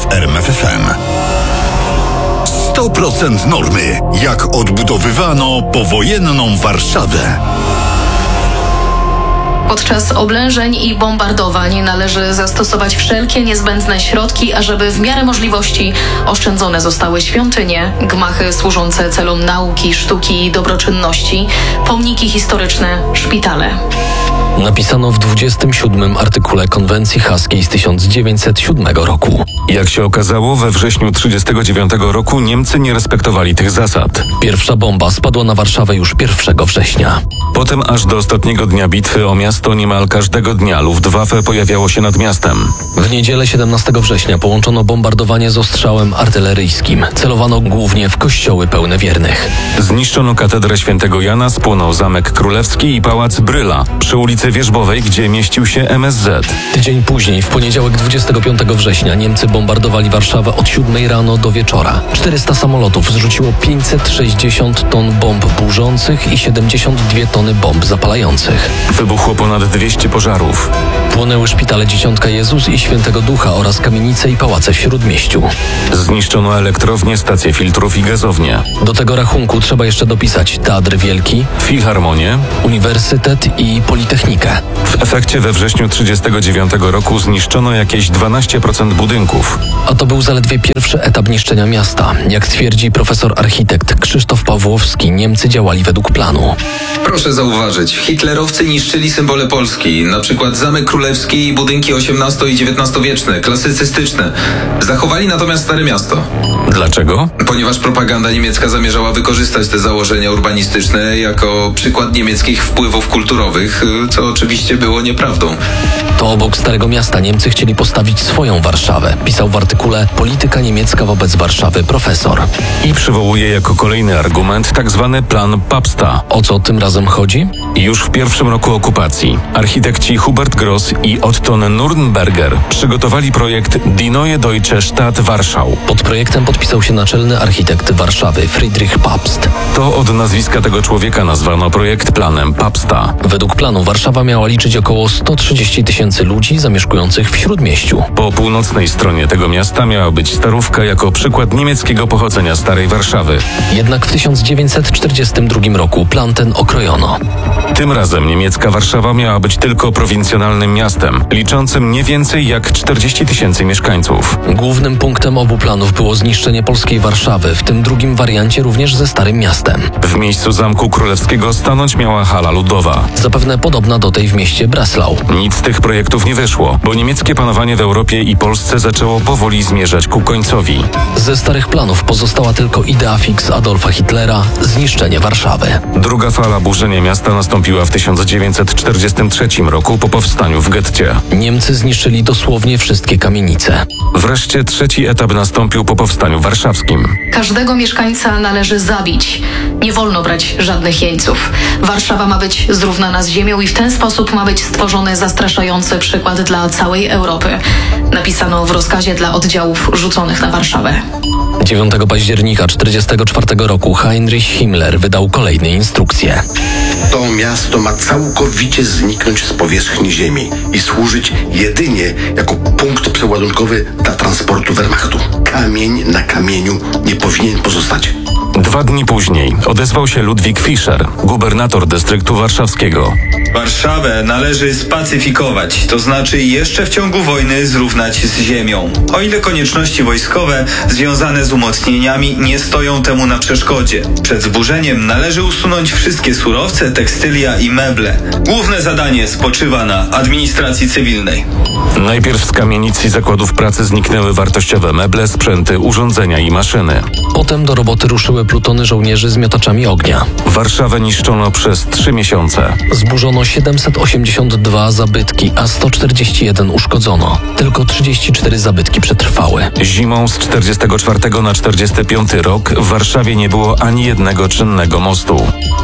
w RMF FM. 100% normy. Jak odbudowywano powojenną Warszawę. Podczas oblężeń i bombardowań należy zastosować wszelkie niezbędne środki, ażeby w miarę możliwości oszczędzone zostały świątynie, gmachy służące celom nauki, sztuki i dobroczynności, pomniki historyczne, szpitale. Napisano w 27. artykule konwencji haskiej z 1907 roku. Jak się okazało, we wrześniu 1939 roku Niemcy nie respektowali tych zasad. Pierwsza bomba spadła na Warszawę już 1 września. Potem aż do ostatniego dnia bitwy o miasto niemal każdego dnia Luftwaffe pojawiało się nad miastem. W niedzielę 17 września połączono bombardowanie z ostrzałem artyleryjskim. Celowano głównie w kościoły pełne wiernych. Zniszczono katedrę świętego Jana, spłonął Zamek Królewski i Pałac Bryla przy ulicy Wierzbowej, gdzie mieścił się MSZ. Tydzień później, w poniedziałek 25 września, Niemcy bombardowali Warszawę od 7 rano do wieczora. 400 samolotów zrzuciło 560 ton bomb burzących i 72 tony bomb zapalających. Wybuchło ponad 200 pożarów. Płonęły szpitale Dzieciątka Jezus i Świętego Ducha oraz kamienice i pałace w Śródmieściu. Zniszczono elektrownie, stacje filtrów i gazownie. Do tego rachunku trzeba jeszcze dopisać Teatr Wielki, Filharmonię, Uniwersytet i Politechnikę. W efekcie we wrześniu 1939 roku zniszczono jakieś 12% budynków. A to był zaledwie pierwszy etap niszczenia miasta. Jak twierdzi profesor architekt Krzysztof Pawłowski, Niemcy działali według planu. Proszę zauważyć, hitlerowcy niszczyli symbole Polski, na przykład Zamek Królewski i budynki XVIII i XIX-wieczne, klasycystyczne. Zachowali natomiast Stare Miasto. Dlaczego? Ponieważ propaganda niemiecka zamierzała wykorzystać te założenia urbanistyczne jako przykład niemieckich wpływów kulturowych, co oczywiście było nieprawdą. To obok Starego Miasta Niemcy chcieli postawić swoją Warszawę, pisał w artykule Polityka niemiecka wobec Warszawy profesor. I przywołuje jako kolejny argument tzw. plan Pabsta. O co tym razem chodzi? Już w pierwszym roku okupacji architekci Hubert Gross i Otton Nürnberger przygotowali projekt Die Neue Deutsche Stadt Warschau. Pod projektem podpisał się naczelny architekt Warszawy Friedrich Pabst. To od nazwiska tego człowieka nazwano projekt planem Pabsta. Według planu Warszawa miała liczyć około 130 000 ludzi zamieszkujących w Śródmieściu. Po północnej stronie tego miasta miała być Starówka jako przykład niemieckiego pochodzenia Starej Warszawy. Jednak w 1942 roku plan ten okrojono. Tym razem niemiecka Warszawa miała być tylko prowincjonalnym miastem, liczącym nie więcej jak 40 000 mieszkańców. Głównym punktem obu planów było zniszczenie polskiej Warszawy, w tym drugim wariancie również ze Starym Miastem. W miejscu Zamku Królewskiego stanąć miała hala ludowa. Zapewne podobna do tej w mieście Breslau. Nic z tych projektów nie wyszło, bo niemieckie panowanie w Europie i Polsce zaczęło powoli zmierzać ku końcowi. Ze starych planów pozostała tylko idea fix Adolfa Hitlera – zniszczenie Warszawy. Druga fala burzenia miasta nastąpiła w 1943 roku po powstaniu w getcie. Niemcy zniszczyli dosłownie wszystkie kamienice. Wreszcie trzeci etap nastąpił po powstaniu warszawskim. Każdego mieszkańca należy zabić. Nie wolno brać żadnych jeńców. Warszawa ma być zrównana z ziemią i w ten sposób ma być stworzony zastraszający przykład dla całej Europy. Napisano w rozkazie dla oddziałów rzuconych na Warszawę. 9 października 1944 roku Heinrich Himmler wydał kolejne instrukcje. To miasto ma całkowicie zniknąć z powierzchni ziemi i służyć jedynie jako punkt przeładunkowy dla transportu Wehrmachtu. Kamień na kamieniu nie powinien pozostać. 2 dni później odezwał się Ludwik Fischer, gubernator dystryktu warszawskiego. Warszawę należy spacyfikować, to znaczy jeszcze w ciągu wojny zrównać z ziemią. O ile konieczności wojskowe związane z umocnieniami nie stoją temu na przeszkodzie. Przed zburzeniem należy usunąć wszystkie surowce, tekstylia i meble. Główne zadanie spoczywa na administracji cywilnej. Najpierw z kamienic i zakładów pracy zniknęły wartościowe meble, sprzęty, urządzenia i maszyny. Potem do roboty ruszyły plutony żołnierzy z miotaczami ognia. Warszawę niszczono przez 3 miesiące. Zburzono 782 zabytki, a 141 uszkodzono. Tylko 34 zabytki przetrwały. Zimą z 44 na 45 rok w Warszawie nie było ani jednego czynnego mostu.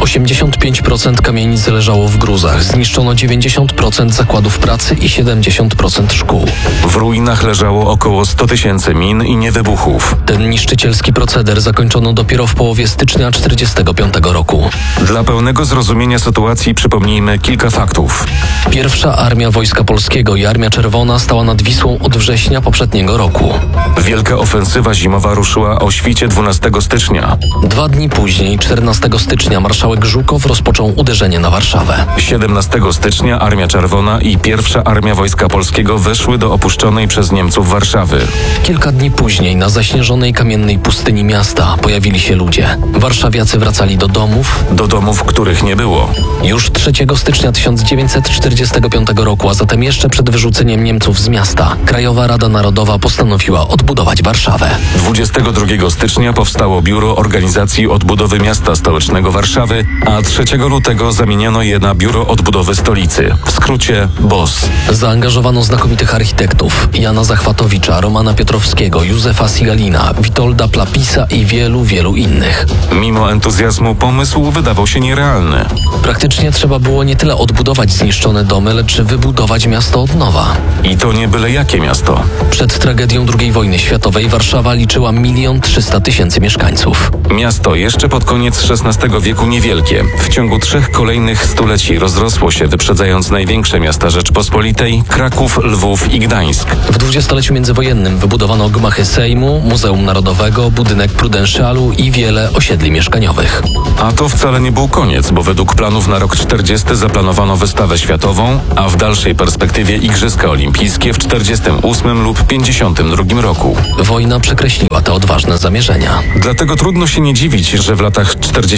85% kamienic leżało w gruzach. Zniszczono 90% zakładów pracy i 70% szkół. W ruinach leżało około 100 000 min i niewybuchów. Ten niszczycielski proceder zakończono dopiero w połowie stycznia 1945 roku. Dla pełnego zrozumienia sytuacji przypomnijmy kilka faktów. Pierwsza Armia Wojska Polskiego i Armia Czerwona stała nad Wisłą od września poprzedniego roku. Wielka ofensywa zimowa ruszyła o świcie 12 stycznia. 2 dni później, 14 stycznia, marszałek Żukow rozpoczął uderzenie na Warszawę. 17 stycznia Armia Czerwona i Pierwsza Armia Wojska Polskiego weszły do opuszczonej przez Niemców Warszawy. Kilka dni później na zaśnieżonej kamiennej pustyni miasta pojawili się ludzie. Warszawiacy wracali do domów, których nie było. Już 3 stycznia 1945 roku, a zatem jeszcze przed wyrzuceniem Niemców z miasta, Krajowa Rada Narodowa postanowiła odbudować Warszawę. 22 stycznia powstało Biuro Organizacji Odbudowy Miasta Stołecznego Warszawy, a 3 lutego zamieniono je na Biuro Odbudowy Stolicy, w skrócie BOS. Zaangażowano znakomitych architektów: Jana Zachwatowicza, Romana Piotrowskiego, Józefa Sigalina, Witolda Plapisa i wielu, wielu innych. Mimo entuzjazmu pomysł wydawał się nierealny. Praktycznie trzeba było nie tyle odbudować zniszczone domy, lecz wybudować miasto od nowa. I to nie byle jakie miasto. Przed tragedią II wojny światowej Warszawa liczyła 1 300 000 mieszkańców. Miasto jeszcze pod koniec XVI wieku niewielkie. W ciągu 3 kolejnych stuleci rozrosło się, wyprzedzając największe miasta Rzeczpospolitej: Kraków, Lwów i Gdańsk. W dwudziestoleciu międzywojennym wybudowano gmachy Sejmu, Muzeum Narodowego, budynek Prudentialu i wiele osiedli mieszkaniowych. A to wcale nie był koniec, bo według planów na rok 40 zaplanowano wystawę światową, a w dalszej perspektywie Igrzyska Olimpijskie w 48 lub 52 roku. Wojna przekreśliła te odważne zamierzenia. Dlatego trudno się nie dziwić, że w latach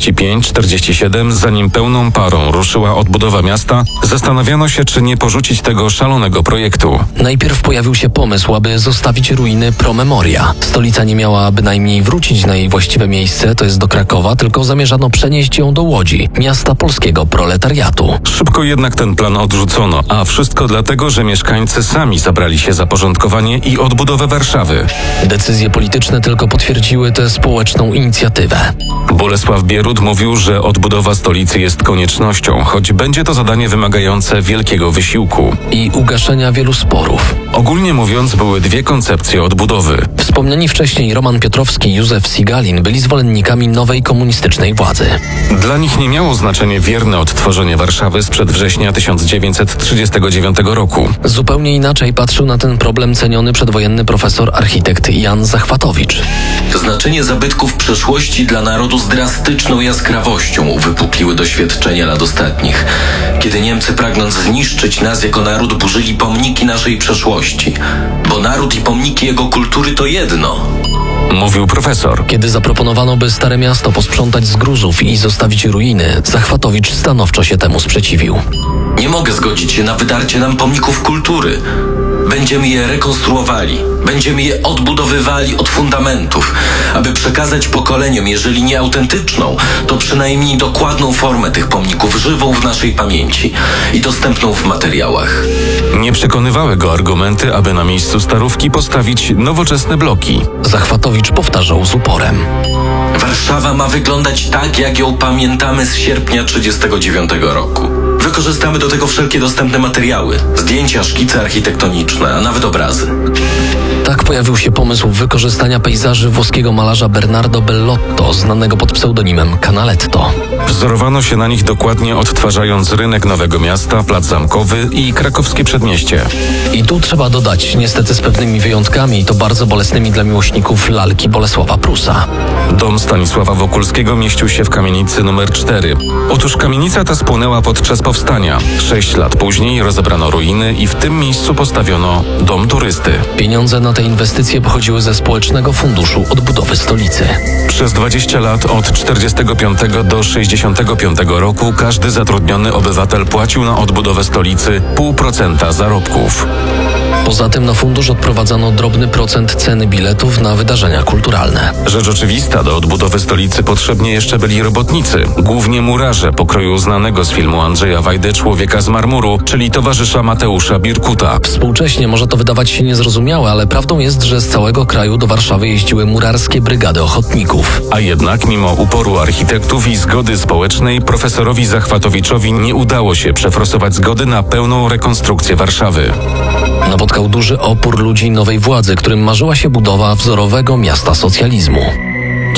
45-47, zanim pełną parą ruszyła odbudowa miasta, zastanawiano się, czy nie porzucić tego szalonego projektu. Najpierw pojawił się pomysł, aby zostawić ruiny pro memoria. Stolica nie miała bynajmniej wrócić na jej właściwe miejsce, to jest do Krakowa, tylko zamierzano przenieść ją do Łodzi, miasta polskiego proletariatu. Szybko jednak ten plan odrzucono, a wszystko dlatego, że mieszkańcy sami zabrali się za porządkowanie i odbudowę Warszawy. Decyzje polityczne tylko potwierdziły tę społeczną inicjatywę. Bolesław Bierut mówił, że odbudowa stolicy jest koniecznością, choć będzie to zadanie wymagające wielkiego wysiłku. I ugaszenia wielu sporów. Ogólnie mówiąc, były 2 koncepcje odbudowy. Wspomniani wcześniej Roman Piotrowski i Józef Sigalin byli zwolennikami nowej komunistycznej władzy. Dla nich nie miało znaczenia wierne odtworzenie Warszawy sprzed września 1939 roku. Zupełnie inaczej patrzył na ten problem ceniony przedwojenny profesor architekt Jan Zachwatowicz. Znaczenie zabytków przeszłości dla narodu z drastyczną jaskrawością uwypukliły doświadczenia lat ostatnich, kiedy Niemcy, pragnąc zniszczyć nas jako naród, burzyli pomniki naszej przeszłości, bo naród i pomniki jego kultury to jedno. Mówił profesor. Kiedy zaproponowano, by Stare Miasto posprzątać z gruzów i zostawić ruiny, Zachwatowicz stanowczo się temu sprzeciwił. Nie mogę zgodzić się na wydarcie nam pomników kultury. Będziemy je rekonstruowali, będziemy je odbudowywali od fundamentów, aby przekazać pokoleniom, jeżeli nie autentyczną, to przynajmniej dokładną formę tych pomników, żywą w naszej pamięci i dostępną w materiałach. Nie przekonywały go argumenty, aby na miejscu starówki postawić nowoczesne bloki. Zachwatowicz powtarzał z uporem. Warszawa ma wyglądać tak, jak ją pamiętamy z sierpnia 1939 roku. Wykorzystamy do tego wszelkie dostępne materiały, zdjęcia, szkice architektoniczne, a nawet obrazy. Tak pojawił się pomysł wykorzystania pejzaży włoskiego malarza Bernardo Bellotto, znanego pod pseudonimem Canaletto. Wzorowano się na nich dokładnie, odtwarzając rynek Nowego Miasta, Plac Zamkowy i krakowskie przedmieście. I tu trzeba dodać, niestety z pewnymi wyjątkami, i to bardzo bolesnymi dla miłośników lalki Bolesława Prusa. Dom Stanisława Wokulskiego mieścił się w kamienicy numer 4. Otóż kamienica ta spłonęła podczas powstania. 6 lat później rozebrano ruiny i w tym miejscu postawiono dom turysty. Pieniądze na te inwestycje pochodziły ze Społecznego Funduszu Odbudowy Stolicy. Przez 20 lat od 45 do 65 roku każdy zatrudniony obywatel płacił na odbudowę stolicy 0,5% zarobków. Poza tym na fundusz odprowadzano drobny procent ceny biletów na wydarzenia kulturalne. Rzecz oczywista, do odbudowy stolicy potrzebni jeszcze byli robotnicy, głównie murarze pokroju znanego z filmu Andrzeja Wajdy Człowieka z marmuru, czyli towarzysza Mateusza Birkuta. Współcześnie może to wydawać się niezrozumiałe, ale prawdą jest, że z całego kraju do Warszawy jeździły murarskie brygady ochotników. A jednak mimo uporu architektów i zgody społecznej profesorowi Zachwatowiczowi nie udało się przeforsować zgody na pełną rekonstrukcję Warszawy. Napotkał duży opór ludzi nowej władzy, którym marzyła się budowa wzorowego miasta socjalizmu.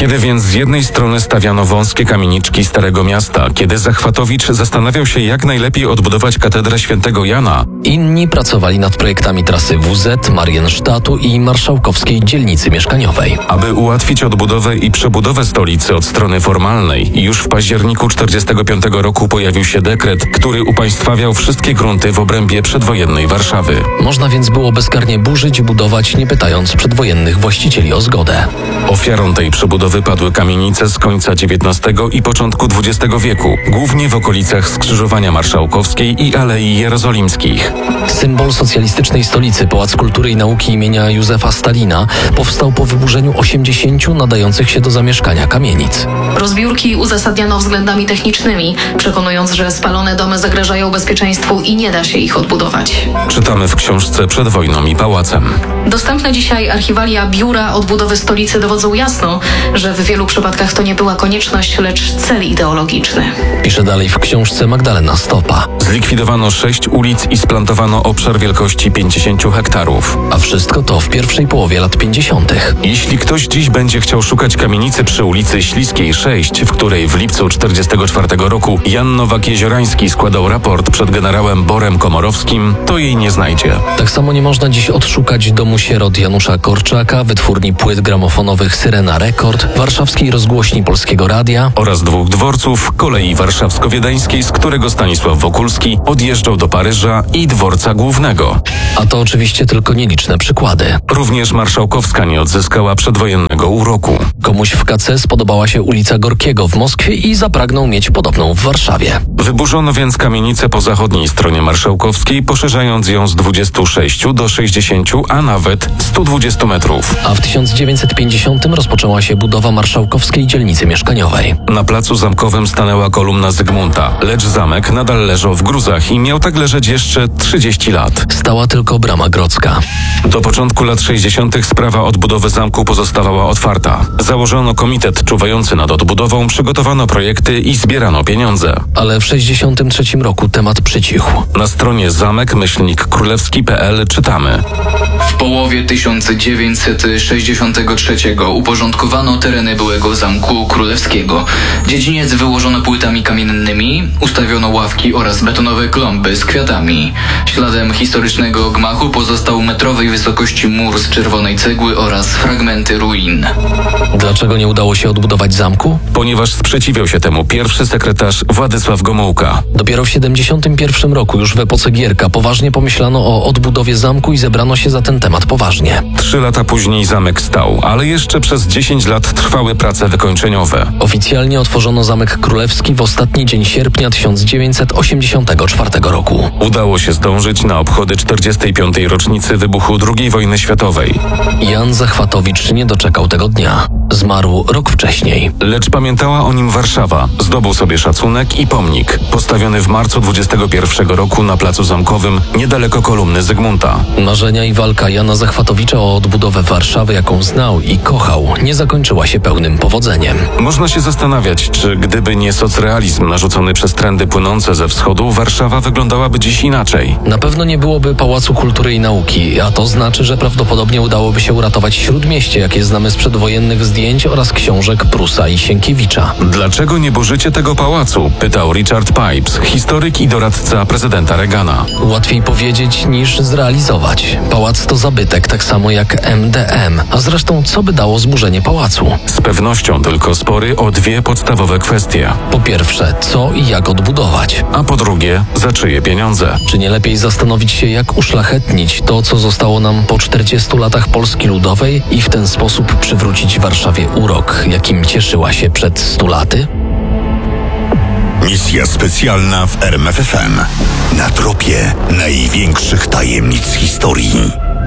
Kiedy więc z jednej strony stawiano wąskie kamieniczki Starego Miasta, kiedy Zachwatowicz zastanawiał się, jak najlepiej odbudować katedrę Świętego Jana, Inni pracowali nad projektami trasy WZ, Mariensztatu i marszałkowskiej dzielnicy mieszkaniowej. aby ułatwić odbudowę i przebudowę stolicy od strony formalnej, już w październiku 1945 roku pojawił się dekret, który upaństwawiał wszystkie grunty w obrębie przedwojennej Warszawy. Można więc było bezkarnie burzyć, budować, nie pytając przedwojennych właścicieli o zgodę. Ofiarą tej przebudowy padły kamienice z końca XIX i początku XX wieku, głównie w okolicach skrzyżowania Marszałkowskiej i Alei Jerozolimskich. Symbol socjalistycznej stolicy, Pałac Kultury i Nauki imienia Józefa Stalina, powstał po wyburzeniu 80 nadających się do zamieszkania kamienic. Rozbiórki uzasadniano względami technicznymi, przekonując, że spalone domy zagrażają bezpieczeństwu i nie da się ich odbudować. Czytamy w książce Przed wojną i pałacem. Dostępne dzisiaj archiwalia Biura Odbudowy Stolicy dowodzą jasno, że w wielu przypadkach to nie była konieczność, lecz cel ideologiczny. Pisze dalej w książce Magdalena Stopa. Zlikwidowano 6 ulic i splantowano obszar wielkości 50 hektarów. A wszystko to w pierwszej połowie lat 50. Jeśli ktoś dziś będzie chciał szukać kamienicy przy ulicy Śliskiej 6, w której w lipcu 1944 roku Jan Nowak-Jeziorański składał raport przed generałem Borem Komorowskim, to jej nie znajdzie. Tak samo nie można dziś odszukać domu sierot Janusza Korczaka, wytwórni płyt gramofonowych Syrena Rekord, warszawskiej rozgłośni Polskiego Radia Oraz 2 dworców, kolei warszawsko-wiedeńskiej, z którego Stanisław Wokulski odjeżdżał do Paryża, i dworca głównego. a to oczywiście tylko nieliczne przykłady. Również Marszałkowska nie odzyskała przedwojennego uroku. Komuś w KC spodobała się ulica Gorkiego w Moskwie i zapragnął mieć podobną w Warszawie. Wyburzono więc kamienicę po zachodniej stronie Marszałkowskiej, poszerzając ją z 26 do 60, a nawet 120 metrów. A w 1950 rozpoczęła się budowa marszałkowskiej dzielnicy mieszkaniowej. Na placu Zamkowym stanęła kolumna Zygmunta, lecz zamek nadal leżał w gruzach i miał tak leżeć jeszcze 30 lat. Stała tylko brama grodzka. Do początku lat 60. sprawa odbudowy zamku pozostawała otwarta. Założono komitet czuwający nad odbudową, przygotowano projekty i zbierano pieniądze. Ale w 1963 roku temat przycichł. Na stronie zamek-królewski.pl czytamy: W połowie 1963 uporządkowano tereny byłego Zamku Królewskiego. Dziedziniec wyłożono płytami kamiennymi, ustawiono ławki oraz betonowe klomby z kwiatami. Śladem historycznego gmachu pozostał metrowej wysokości mur z czerwonej cegły oraz fragmenty ruin. Dlaczego nie udało się odbudować zamku? Ponieważ sprzeciwiał się temu pierwszy sekretarz Władysław Gomułka. Dopiero w 1971 roku, już w epoce Gierka, poważnie pomyślano o odbudowie zamku i zebrano się za ten temat poważnie. 3 lata później zamek stał, ale jeszcze przez 10 lat trwały prace wykończeniowe. Oficjalnie otworzono Zamek Królewski w ostatni dzień sierpnia 1984 roku. Udało się zdążyć na obchody 45. rocznicy wybuchu II wojny światowej. Jan Zachwatowicz nie doczekał tego dnia. Zmarł rok wcześniej. Lecz pamiętała o nim Warszawa. Zdobył sobie szacunek i pomnik, postawiony w marcu 21 roku na placu Zamkowym, niedaleko kolumny Zygmunta. Marzenia i walka Jana Zachwatowicza o odbudowę Warszawy, jaką znał i kochał, nie zakończyła się pełnym powodzeniem. Można się zastanawiać, czy gdyby nie socrealizm narzucony przez trendy płynące ze wschodu, Warszawa wyglądałaby dziś inaczej. Na pewno nie byłoby Pałacu Kultury i Nauki, a to znaczy, że prawdopodobnie udałoby się uratować Śródmieście, jakie znamy z przedwojennych zdjęć oraz książek Prusa i Sienkiewicza. Dlaczego nie burzycie tego pałacu? Pytał Richard Pipes, historyk i doradca prezydenta Reagana. Łatwiej powiedzieć niż zrealizować. Pałac to zabytek, tak samo jak MDM. A zresztą co by dało zburzenie pałacu? Z pewnością tylko spory o 2 podstawowe kwestie. Po pierwsze, co i jak odbudować? A po drugie, za czyje pieniądze? Czy nie lepiej zastanowić się, jak uszlachetnić to, co zostało nam po 40 latach Polski Ludowej i w ten sposób przywrócić Warszawie urok, jakim cieszyła się przed 100 laty? Misja specjalna w RMF FM. Na tropie największych tajemnic historii.